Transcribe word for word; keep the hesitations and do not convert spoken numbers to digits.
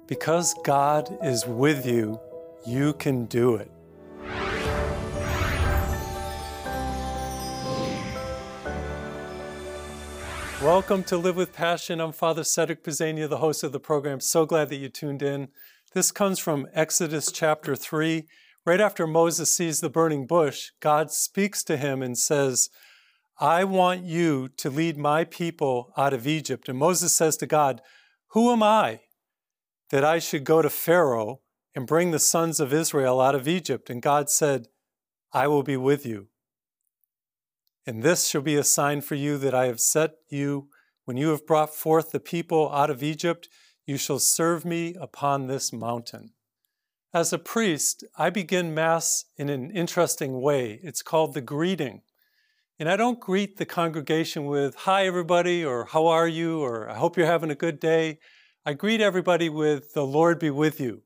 Because God is with you, you can do it. Welcome to Live with Passion. I'm Father Cedric Pizzania, the host of the program. So glad that you tuned in. This comes from Exodus chapter three. Right after Moses sees the burning bush, God speaks to him and says, I want you to lead my people out of Egypt. And Moses says to God, who am I that I should go to Pharaoh and bring the sons of Israel out of Egypt? And God said, I will be with you. And this shall be a sign for you that I have set you. When you have brought forth the people out of Egypt, you shall serve me upon this mountain. As a priest, I begin Mass in an interesting way. It's called the greeting. And I don't greet the congregation with, hi everybody, or how are you, or I hope you're having a good day. I greet everybody with, the Lord be with you.